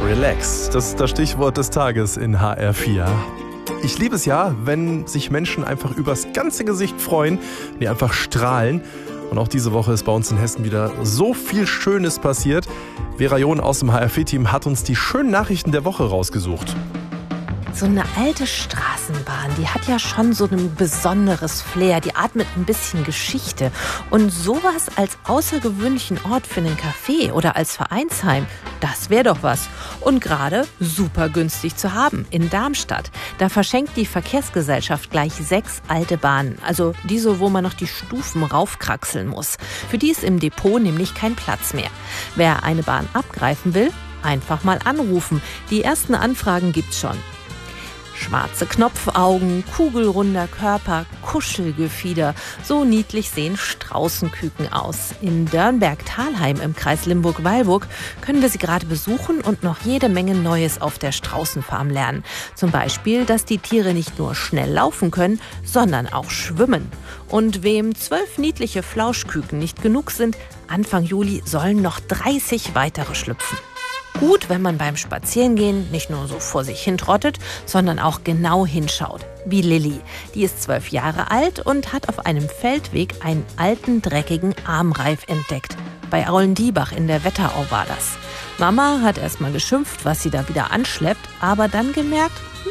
Relax, das ist das Stichwort des Tages in HR4. Ich liebe es ja, wenn sich Menschen einfach übers ganze Gesicht freuen, die einfach strahlen. Und auch diese Woche ist bei uns in Hessen wieder so viel Schönes passiert. Vera John aus dem HR4-Team hat uns die schönen Nachrichten der Woche rausgesucht. So eine alte Straßenbahn, die hat ja schon so ein besonderes Flair. Die atmet ein bisschen Geschichte. Und sowas als außergewöhnlichen Ort für einen Café oder als Vereinsheim, das wäre doch was. Und gerade super günstig zu haben in Darmstadt. Da verschenkt die Verkehrsgesellschaft gleich 6 alte Bahnen. Also diese, wo man noch die Stufen raufkraxeln muss. Für die ist im Depot nämlich kein Platz mehr. Wer eine Bahn abgreifen will, einfach mal anrufen. Die ersten Anfragen gibt's schon. Schwarze Knopfaugen, kugelrunder Körper, Kuschelgefieder. So niedlich sehen Straußenküken aus. In Dörnberg-Thalheim im Kreis Limburg-Weilburg können wir sie gerade besuchen und noch jede Menge Neues auf der Straußenfarm lernen. Zum Beispiel, dass die Tiere nicht nur schnell laufen können, sondern auch schwimmen. Und wem 12 niedliche Flauschküken nicht genug sind, Anfang Juli sollen noch 30 weitere schlüpfen. Gut, wenn man beim Spazierengehen nicht nur so vor sich hin trottet, sondern auch genau hinschaut. Wie Lilly. Die ist 12 Jahre alt und hat auf einem Feldweg einen alten, dreckigen Armreif entdeckt. Bei Aulendiebach in der Wetterau war das. Mama hat erst mal geschimpft, was sie da wieder anschleppt, aber dann gemerkt,